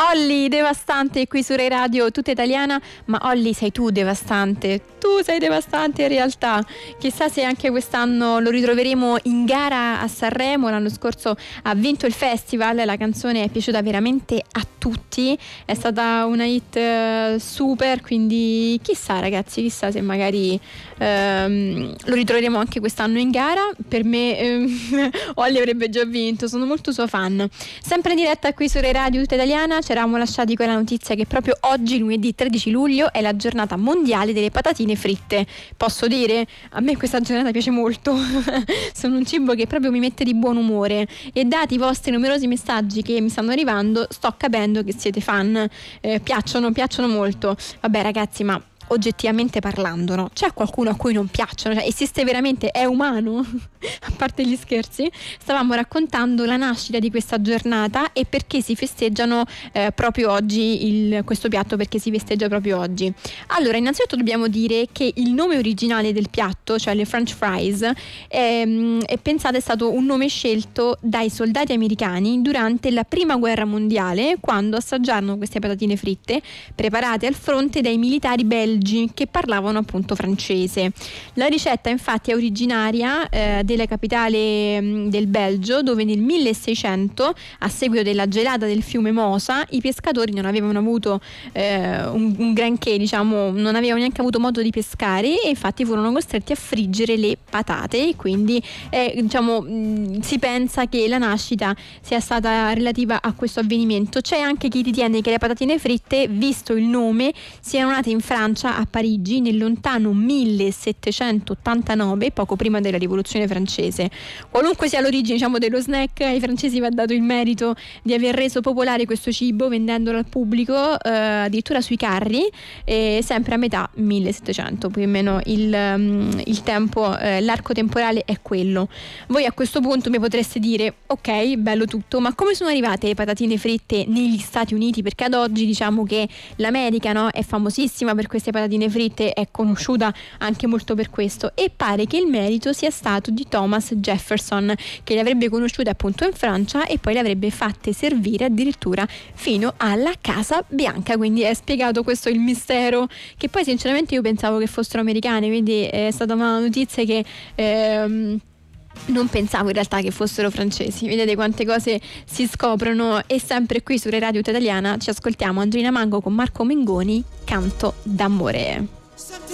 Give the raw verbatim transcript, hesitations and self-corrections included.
Olly, devastante qui su Rai Radio, tutta italiana, ma Olly sei tu devastante, tu sei devastante in realtà. Chissà se anche quest'anno lo ritroveremo in gara a Sanremo. L'anno scorso ha vinto il festival, la canzone è piaciuta veramente a tutti, è stata una hit eh, super, quindi chissà ragazzi, chissà se magari ehm, lo ritroveremo anche quest'anno in gara. Per me ehm, Olly avrebbe già vinto, sono molto sua fan. Sempre in diretta qui su Rai Radio tutta italiana, ci eravamo lasciati con la notizia che proprio oggi, lunedì tredici luglio, è la giornata mondiale delle patatine fritte. Posso dire, a me questa giornata piace molto sono un cibo che proprio mi mette di buon umore, e dati i vostri numerosi messaggi che mi stanno arrivando sto capendo che siete fan, eh, piacciono, piacciono molto. Vabbè ragazzi, ma oggettivamente parlando, no? C'è qualcuno a cui non piacciono? Cioè, esiste veramente? È umano? A parte gli scherzi, stavamo raccontando la nascita di questa giornata e perché si festeggiano eh, proprio oggi il, questo piatto, perché si festeggia proprio oggi. Allora, innanzitutto dobbiamo dire che il nome originale del piatto, cioè le French fries, è, è pensato, è stato un nome scelto dai soldati americani durante la prima guerra mondiale, quando assaggiarono queste patatine fritte preparate al fronte dai militari belgi che parlavano appunto francese. La ricetta infatti è originaria eh, della capitale mh, del Belgio, dove nel milleseicento, a seguito della gelata del fiume Mosa, i pescatori non avevano avuto eh, un, un granché, diciamo, non avevano neanche avuto modo di pescare, e infatti furono costretti a friggere le patate. Quindi eh, diciamo mh, si pensa che la nascita sia stata relativa a questo avvenimento. C'è anche chi ritiene che le patatine fritte, visto il nome, siano nate in Francia, a Parigi, nel lontano millesettecentottantanove, poco prima della rivoluzione francese. Qualunque sia l'origine, diciamo, dello snack, ai francesi va dato il merito di aver reso popolare questo cibo vendendolo al pubblico eh, addirittura sui carri, e sempre a metà millesettecento, più o meno il, um, il tempo, eh, l'arco temporale è quello. Voi a questo punto mi potreste dire: ok, bello tutto, ma come sono arrivate le patatine fritte negli Stati Uniti? Perché ad oggi diciamo che l'America, no, è famosissima per queste patatine fritte, è conosciuta anche molto per questo, e pare che il merito sia stato di Thomas Jefferson, che le avrebbe conosciute appunto in Francia e poi le avrebbe fatte servire addirittura fino alla Casa Bianca. Quindi è spiegato questo il mistero, che poi sinceramente io pensavo che fossero americane, quindi è stata una notizia che ehm, non pensavo in realtà che fossero francesi. Vedete quante cose si scoprono. E sempre qui su Rai Radio Italiana ci ascoltiamo Angelina Mango con Marco Mengoni, Canto d'amore.